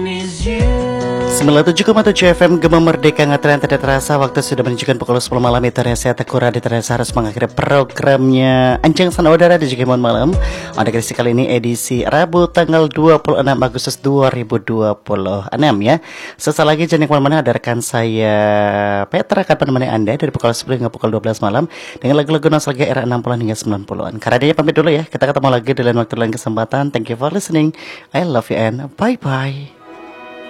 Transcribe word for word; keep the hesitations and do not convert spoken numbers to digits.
sembilan puluh tujuh koma tujuh F M Gema Merdeka ngetren tidak terasa. Waktu sudah menunjukkan pukul sepuluh malam. Itu saya Tekura di terasa harus mengakhiri programnya Anjing Sana Udara di Jogja Malam. Pada edisi kali ini edisi Rabu tanggal dua puluh enam Agustus dua ribu dua puluh enam ya. Sesaat lagi jangan kemana-mana, ada rekan saya Petra akan menemani Anda dari pukul sepuluh hingga pukul dua belas malam dengan lagu-lagu nostalgia era enam puluhan hingga sembilan puluhan. Karena dia pamit dulu ya. Kita ketemu lagi di lain waktu, lain kesempatan. Thank you for listening. I love you and bye-bye.